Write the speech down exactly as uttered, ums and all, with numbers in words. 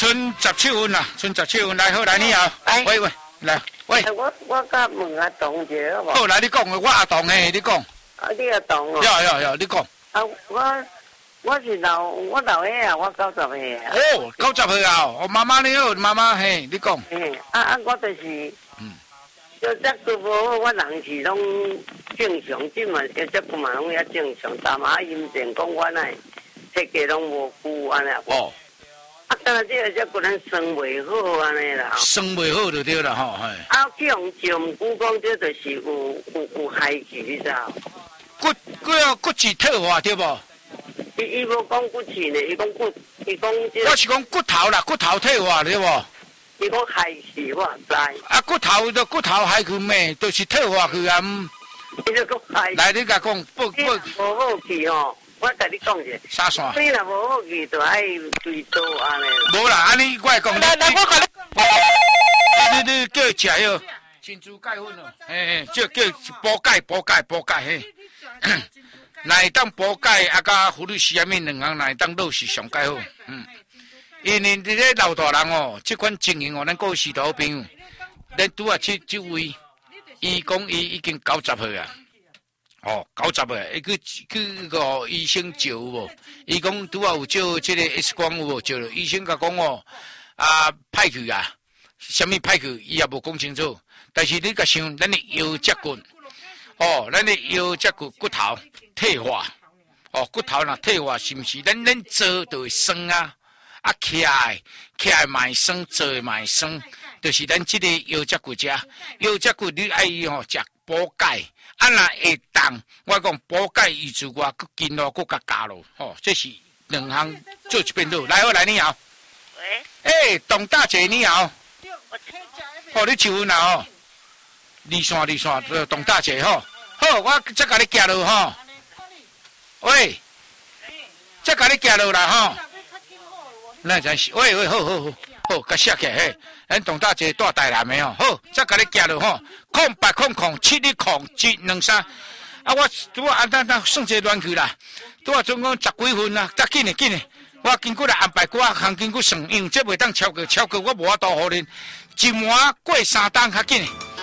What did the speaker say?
剩十七分啦，剩十七分，来好来你好，喂喂，来喂。 我我甲问阿董者好无？ 好来你讲，我阿董诶，你讲。 啊，你阿董哦。 要要要，你讲。 啊，我我是老我老岁啊，我九十岁啊。 哦，九十岁啊，我妈妈你好，妈妈嘿，你讲。 嘿，啊啊，我就是，嗯，就这个无好，我人是拢正常，即嘛这这不嘛拢也正常，但嘛阴电讲我那设计拢无久安尼。哦。啊，但是这个这个咱生袂好安尼啦。 生袂好就对啦吼，嘿。 啊，去用照毋久讲，这就是有有有害气，你知道？ 骨骨要骨质退化对无？ 伊伊无讲骨气呢，伊讲骨，伊讲这。 我是讲骨头啦，骨头退化对无？ 伊讲害气，我知。 啊，骨头都骨头害去咩？都是退化去啊。 伊就讲害。 来，你甲讲不不。 无好气吼。我甲你讲者， 啥线？ 你若无好去，就爱对刀安尼。 无啦，安尼我来讲。来来，我甲你。你你叫食迄珍珠钙粉哦，嘿嘿，叫叫补钙补钙补钙嘿。若会当补钙啊，甲氟利西亚米两项，若会当落是上介好。嗯，因为伫咧老大人哦，即款情形哦，咱各位师徒朋友，咱拄啊即即位，伊讲伊已经九十岁啊。哦，九十个，伊去去个医生照有无？伊讲拄啊有照即个 X 光有无？照了，医生甲讲哦，啊歹去啊，什么歹去，伊也无讲清楚。但是你甲想，咱的腰脊骨，哦，咱的腰脊骨骨头退化，哦，骨头若退化，是毋是？咱咱坐就会酸啊，啊起来起来嘛会酸，坐嘛会酸，就是咱即个腰脊骨遮，腰脊骨你爱伊吼食补钙。啊，若会当，我讲补钙以之外，佮筋络佮加加咯，吼，这是两项做一遍路。来，我来你好。 喂。 诶，董大姐你好。哦，你求婚啦吼。二线二线，董大姐吼。好，我再甲你行路吼。喂。再甲你行路啦吼。那真是，喂喂，好好好，好，甲写起嘿。咱董大姐住台南的哦，好，再甲你行路吼。空八空空七二空七两三，啊！我拄啊，咱咱算一个乱去啦，拄啊总共十几分啦，再紧的紧的，我经过来安排，我行经过算，因为这袂当超过，超过我无法度互恁，一晚过三档较紧的。